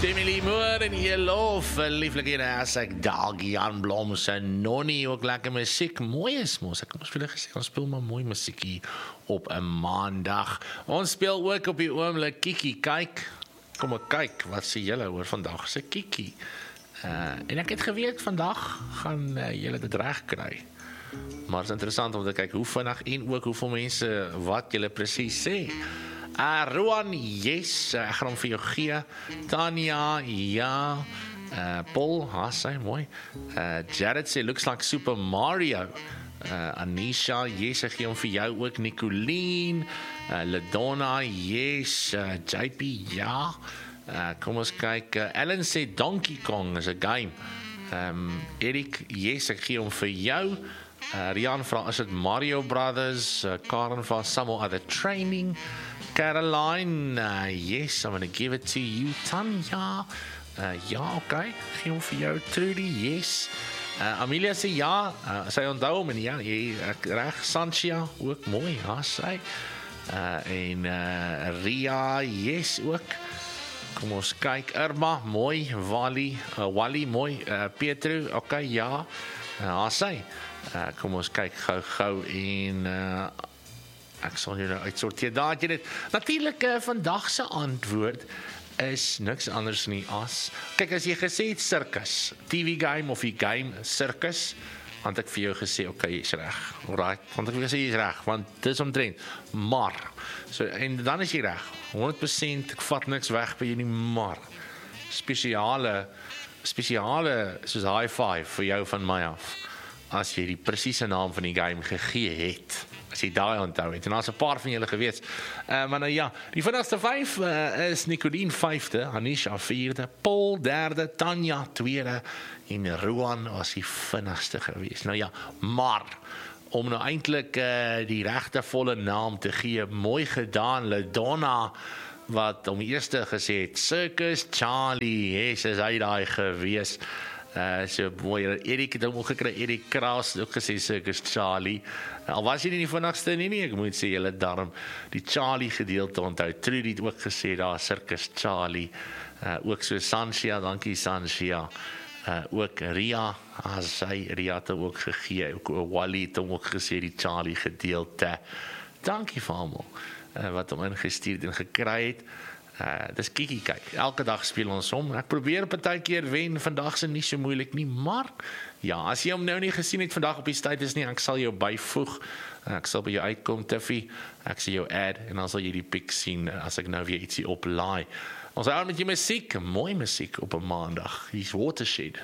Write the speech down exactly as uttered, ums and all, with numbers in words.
Emily Moore en Elo, lieflike as ek Dagi Jan Blom se nonnie, ook lekker musiek, mooi is mos, ek ons wil gesê, ons speel maar mooi musiekie op 'n maandag, ons speel ook op die oomblik Kiki, kyk, kom ek kyk, wat sê julle oor vandag se Kiki, uh, en ek het geweet, vandag gaan uh, julle dit reg kry, maar het is interessant om te kyk hoe vinnig en ook hoeveel mense wat julle presies sê. Uh, Roan, yes, uh, ek gaan hom vir jou gee. Tanya, ja. Uh, Paul, ha, sy, mooi. Uh, Jared sê, looks like Super Mario. Uh, Anisha, yes, ek gee hom vir jou ook. Nicoline, uh, Ladonna, yes. Uh, J P, ja. Uh, kom ons kyk. Uh, Ellen sê, Donkey Kong is a game. Um, Erik, yes, ek gee hom vir jou. Uh, Rian vra, is it Mario Brothers? Uh, Karen vra, some more other training. Caroline, uh, yes, I'm going to give it to you. Tanya, uh, ja, okay, gee hom vir jou. Trudy, yes. Uh, Amelia sê ja, uh, sy onthou hom en ja, jy reg. Sanchia, ook mooi, ja, sy. Uh, en uh, Ria, yes, ook. Kom ons kyk. Irma, mooi. Wally, uh, Wally, mooi. Uh, Petru, okay, ja. Uh, sy. Uh, kom ons kyk gou-gou en uh, ek sal jou nou uitsorteer. Daar het jy dit. Natuurlik, uh, vandag se antwoord is niks anders nie as, kyk, as jy gesê het circus, T V game of die game circus, want ek vir jou gesê, ok, jy is reg, alright, want ek vir jou gesê, jy is reg, want dit is omtrent, maar, so, en dan is jy reg, honderd persent, ek vat niks weg by jy nie, maar, spesiale, spesiale, soos high five vir jou van my af, as jy die presiese naam van die game gegee het, as jy daai onthou het, en daar is 'n paar van julle geweet, uh, maar nou ja, die vinnigste vyf uh, is Nicoline vyfde, Anisha vierde, Paul derde, Tanya tweede, en Roan was die vinnigste geweest, nou ja, maar, om nou eintlik uh, die regte volle naam te gee, mooi gedaan, Ladonna, wat om eerste gesê het, Circus Charlie, yes, is hy daai gewees, Uh, so mooi, Erik het hom ook gekry, Erik Kraus het ook gesê Circus Charlie, uh, al was hy nie die vinnigste nie, nie, ek moet sê, julle darm die Charlie gedeelte onthou, Trudy het ook gesê, daar Circus Charlie, uh, ook so Sanchia, dankie Sanchia, uh, ook Ria, as hy, Ria het hom ook gegee, ook Wally het hom ook gesê, die Charlie gedeelte, dankie vir almal, uh, wat hom ingestuurd en gekry het, Uh, dis Kiki, kyk, elke dag speel ons om, ek probeer partykeer wen, vandag is nie so moeilik nie, maar, ja, as jy hom nou nie gesien het vandag op die status nie, ek sal jou byvoeg, ek sal by jou uitkom, Tiffy, ek sal jou add, en dan sal jy die pic sien, as ek nou weer ietsie oplaai. Ons hou met jy musiek, mooi musiek op 'n maandag, hier's Watershed.